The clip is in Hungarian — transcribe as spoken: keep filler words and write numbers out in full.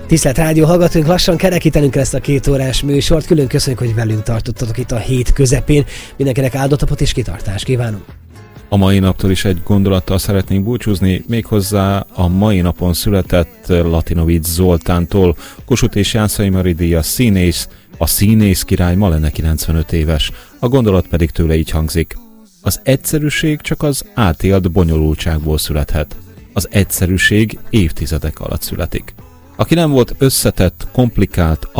Tisztelt Rádió hallgatóink, lassan kerekítenünk ezt a két órás műsort. Külön köszönjük, hogy velünk tartottatok itt a hét közepén. Mindenkinek áldott napot és kitartást kívánunk. A mai naptól is egy gondolattal szeretnénk búcsúzni, méghozzá a mai napon született Latinovics Zoltántól. Kossuth és Jászai Mari díjas színész, a színész király ma lenne kilencvenöt éves, a gondolat pedig tőle így hangzik. Az egyszerűség csak az átélt bonyolultságból születhet. Az egyszerűség évtizedek alatt születik. Aki nem volt összetett, komplikált,